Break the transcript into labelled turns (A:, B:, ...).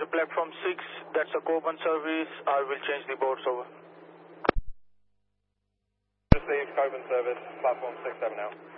A: the platform 6, that's a Coburn service. I will change the boards over.
B: Received Coburn service, platform 6 over now.